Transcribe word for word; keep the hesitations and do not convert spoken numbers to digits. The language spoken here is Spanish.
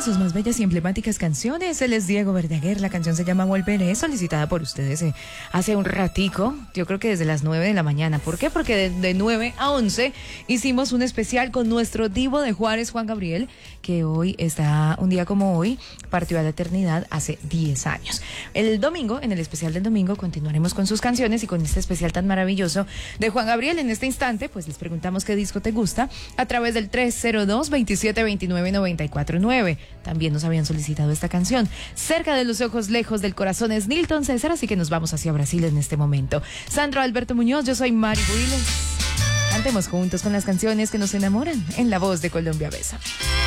sus más bellas y emblemáticas canciones. Él es Diego Verdaguer, la canción se llama Volveré, solicitada por ustedes eh, hace un ratico, yo creo que desde las nueve de la mañana. ¿Por qué? Porque de, de nueve a once hicimos un especial con nuestro divo de Juárez, Juan Gabriel, que hoy está, un día como hoy, partió a la eternidad hace diez años. El domingo, en el especial del domingo, continuaremos con sus canciones y con este especial tan maravilloso de Juan Gabriel. En este instante, pues les preguntamos qué disco te gusta a través del tres cero dos, veintisiete veintinueve, noventa y cuatro nueve. También nos habían solicitado esta canción. Cerca de los ojos, lejos del corazón, es Nilton César, así que nos vamos hacia Brasil en este momento. Sandro Alberto Muñoz, yo soy Mari Builes. Cantemos juntos con las canciones que nos enamoran en La Voz de Colombia Besa.